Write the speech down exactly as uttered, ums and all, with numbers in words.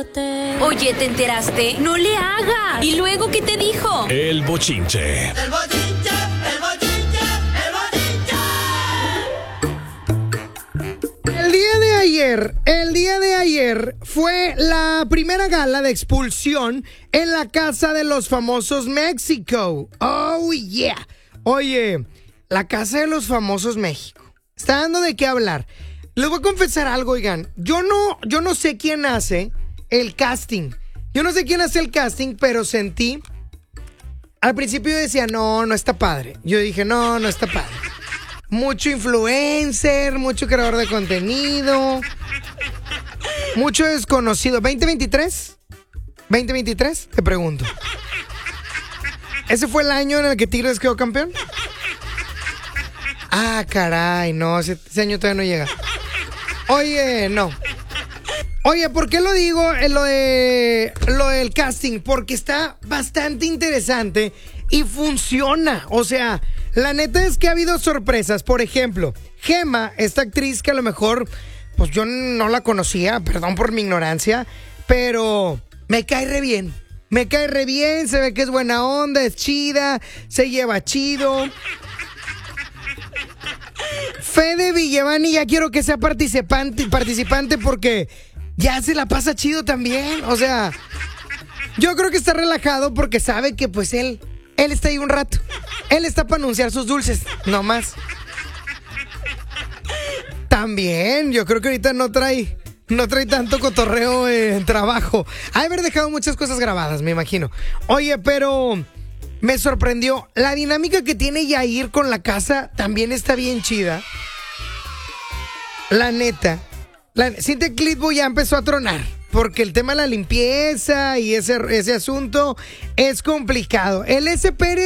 besándote. Oye, ¿te enteraste? ¡No le hagas! ¿Y luego qué te dijo? El bochinche. El bochinche, el bochinche, el bochinche. El día de ayer, el día de ayer fue la primera gala de expulsión en la Casa de los Famosos México. Oh, yeah. Oye, la Casa de los Famosos México. Está dando de qué hablar. Les voy a confesar algo, oigan. Yo no, yo no sé quién hace el casting. Yo no sé quién hace el casting, pero sentí... Al principio yo decía, no, no está padre. Yo dije, no, no está padre. Mucho influencer, mucho creador de contenido, mucho desconocido. ¿veinte veintitrés? ¿veinte veintitrés? Te pregunto. ¿Ese fue el año en el que Tigres quedó campeón? Ah, caray, no, ese, ese año todavía no llega. Oye, no. Oye, ¿por qué lo digo en lo de lo del casting? Porque está bastante interesante y funciona. O sea, la neta es que ha habido sorpresas. Por ejemplo, Gema, esta actriz que a lo mejor, pues yo no la conocía, perdón por mi ignorancia, pero me cae re bien. Me cae re bien, se ve que es buena onda, es chida, se lleva chido. Fede Villevani ya quiero que sea participante, participante porque ya se la pasa chido también. O sea, yo creo que está relajado porque sabe que pues él, él está ahí un rato. Él está para anunciar sus dulces, no más. También, yo creo que ahorita no trae, no trae tanto cotorreo en trabajo. Ha de haber dejado muchas cosas grabadas, me imagino. Oye, pero... me sorprendió. La dinámica que tiene Yair con la casa también está bien chida. La neta. La, Cintia Clitbo ya empezó a tronar. Porque el tema de la limpieza y ese, ese asunto es complicado. El S. Pérez